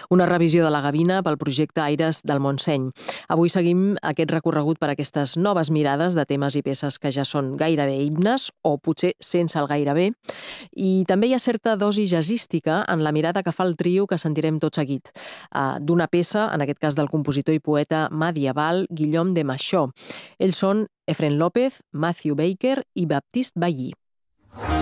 una revisió de la Gavina pel projecte Aires del Montseny. Avui seguim aquest recorregut per aquestes noves mirades de temes i peces que ja són gairebé himnes, o potser sense el gairebé. I també hi ha certa dosi jazzística en la mirada que fa el trio que sentirem tot seguit, d'una peça, en aquest cas del compositor i poeta medieval Guillaume de Machaut. Ells són Efren López, Matthew Baker i Baptiste Bailly.